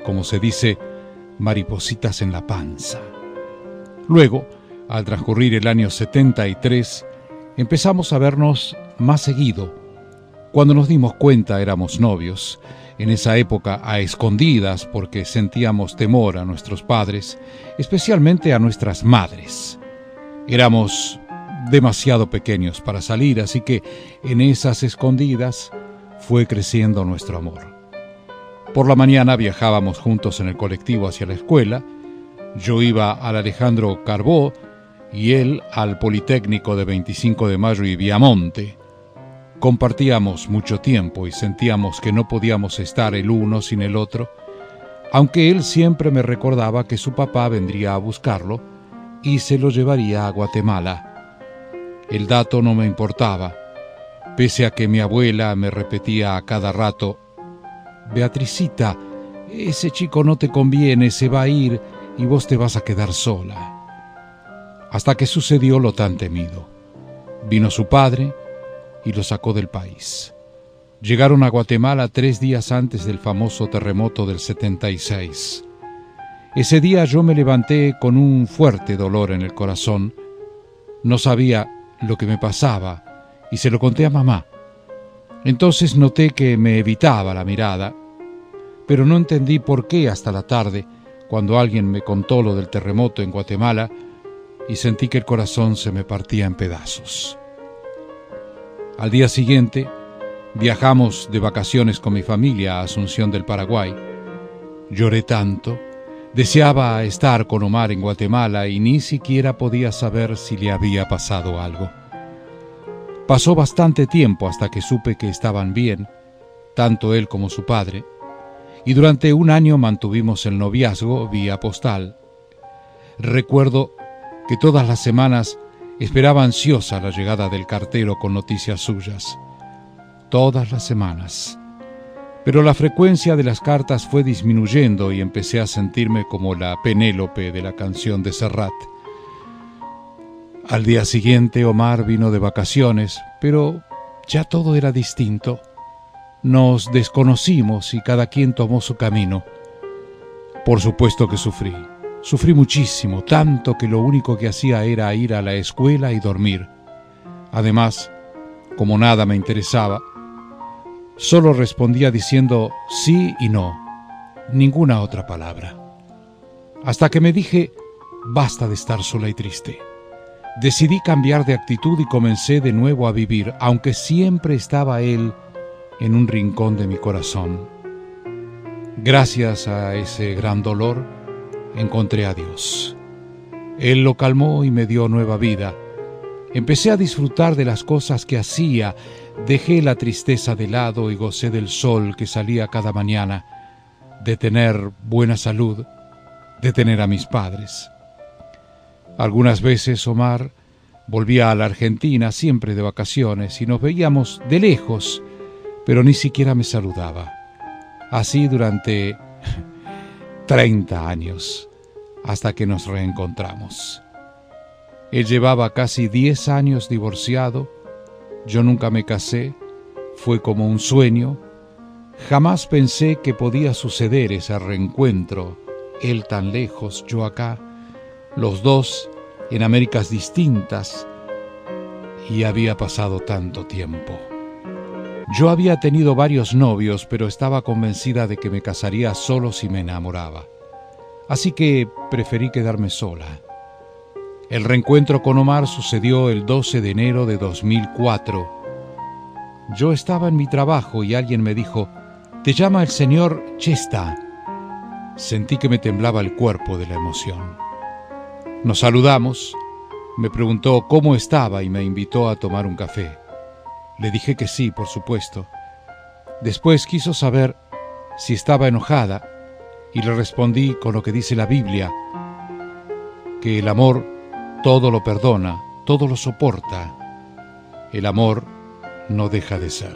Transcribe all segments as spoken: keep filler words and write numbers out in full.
como se dice, maripositas en la panza. Luego, al transcurrir el año setenta y tres, empezamos a vernos más seguido. Cuando nos dimos cuenta éramos novios, en esa época a escondidas porque sentíamos temor a nuestros padres, especialmente a nuestras madres. Éramos demasiado pequeños para salir, así que en esas escondidas fue creciendo nuestro amor. Por la mañana viajábamos juntos en el colectivo hacia la escuela. Yo iba al Alejandro Carbó y él al Politécnico de veinticinco de Mayo y Viamonte. Compartíamos mucho tiempo y sentíamos que no podíamos estar el uno sin el otro, aunque él siempre me recordaba que su papá vendría a buscarlo y se lo llevaría a Guatemala. El dato no me importaba, pese a que mi abuela me repetía a cada rato: Beatricita, ese chico no te conviene, se va a ir y vos te vas a quedar sola. Hasta que sucedió lo tan temido. Vino su padre y lo sacó del país. Llegaron a Guatemala tres días antes del famoso terremoto del setenta y seis. Ese día yo me levanté con un fuerte dolor en el corazón. No sabía lo que me pasaba y se lo conté a mamá. Entonces noté que me evitaba la mirada, pero no entendí por qué hasta la tarde, cuando alguien me contó lo del terremoto en Guatemala, y sentí que el corazón se me partía en pedazos. Al día siguiente, viajamos de vacaciones con mi familia a Asunción del Paraguay. Lloré tanto, deseaba estar con Omar en Guatemala y ni siquiera podía saber si le había pasado algo. Pasó bastante tiempo hasta que supe que estaban bien, tanto él como su padre, y durante un año mantuvimos el noviazgo vía postal. Recuerdo que todas las semanas esperaba ansiosa la llegada del cartero con noticias suyas. Todas las semanas. Pero la frecuencia de las cartas fue disminuyendo y empecé a sentirme como la Penélope de la canción de Serrat. Al día siguiente Omar vino de vacaciones, pero ya todo era distinto. Nos desconocimos y cada quien tomó su camino. Por supuesto que sufrí. Sufrí muchísimo, tanto que lo único que hacía era ir a la escuela y dormir. Además, como nada me interesaba, solo respondía diciendo sí y no, ninguna otra palabra. Hasta que me dije, basta de estar sola y triste. Decidí cambiar de actitud y comencé de nuevo a vivir, aunque siempre estaba él en un rincón de mi corazón. Gracias a ese gran dolor, encontré a Dios. Él lo calmó y me dio nueva vida. Empecé a disfrutar de las cosas que hacía, dejé la tristeza de lado y gocé del sol que salía cada mañana, de tener buena salud, de tener a mis padres. Algunas veces Omar volvía a la Argentina, siempre de vacaciones, y nos veíamos de lejos, pero ni siquiera me saludaba. Así durante treinta años, hasta que nos reencontramos. Él llevaba casi diez años divorciado, yo nunca me casé, fue como un sueño. Jamás pensé que podía suceder ese reencuentro, él tan lejos, yo acá, los dos en Américas distintas, y había pasado tanto tiempo. Yo había tenido varios novios, pero estaba convencida de que me casaría solo si me enamoraba. Así que preferí quedarme sola. El reencuentro con Omar sucedió el doce de enero de dos mil cuatro. Yo estaba en mi trabajo y alguien me dijo, «Te llama el señor Chesta». Sentí que me temblaba el cuerpo de la emoción. Nos saludamos, me preguntó cómo estaba y me invitó a tomar un café. Le dije que sí, por supuesto. Después quiso saber si estaba enojada y le respondí con lo que dice la Biblia, que el amor todo lo perdona, todo lo soporta. El amor no deja de ser.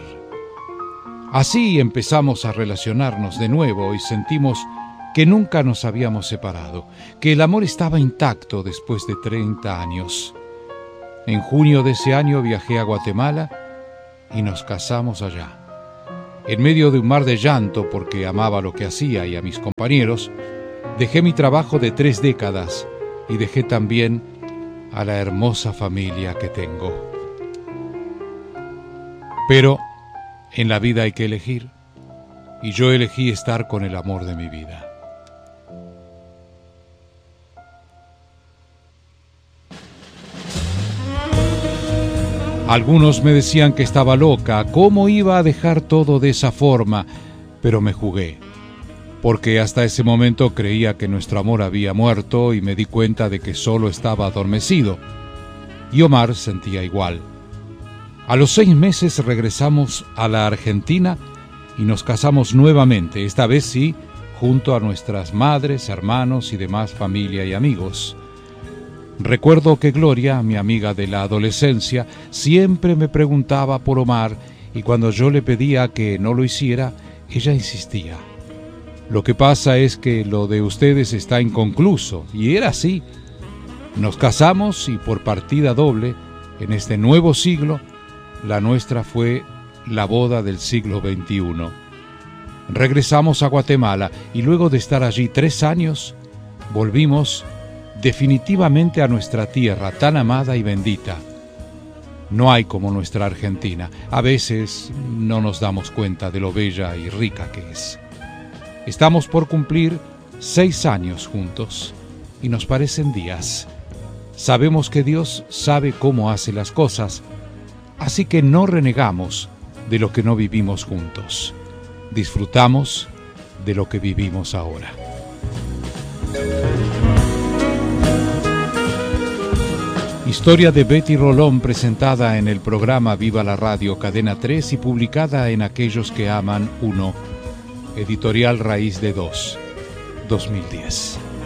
Así empezamos a relacionarnos de nuevo y sentimos que nunca nos habíamos separado, que el amor estaba intacto después de treinta años. En junio de ese año viajé a Guatemala y nos casamos allá. En medio de un mar de llanto porque amaba lo que hacía y a mis compañeros, dejé mi trabajo de tres décadas y dejé también a la hermosa familia que tengo. Pero en la vida hay que elegir, y yo elegí estar con el amor de mi vida. Algunos me decían que estaba loca, cómo iba a dejar todo de esa forma, pero me jugué, porque hasta ese momento creía que nuestro amor había muerto y me di cuenta de que solo estaba adormecido. Y Omar sentía igual. A los seis meses regresamos a la Argentina y nos casamos nuevamente, esta vez sí, junto a nuestras madres, hermanos y demás familia y amigos. Recuerdo que Gloria, mi amiga de la adolescencia, siempre me preguntaba por Omar y cuando yo le pedía que no lo hiciera, ella insistía. Lo que pasa es que lo de ustedes está inconcluso, y era así. Nos casamos y por partida doble, en este nuevo siglo, la nuestra fue la boda del siglo veintiuno. Regresamos a Guatemala y luego de estar allí tres años, volvimos definitivamente a nuestra tierra tan amada y bendita. No hay como nuestra Argentina. A veces no nos damos cuenta de lo bella y rica que es. Estamos por cumplir seis años juntos y nos parecen días. Sabemos que Dios sabe cómo hace las cosas, así que no renegamos de lo que no vivimos juntos. Disfrutamos de lo que vivimos ahora. Historia de Betty Rolón, presentada en el programa Viva la Radio Cadena tres y publicada en Aquellos que Aman uno, editorial Raíz de Dos, dos mil diez.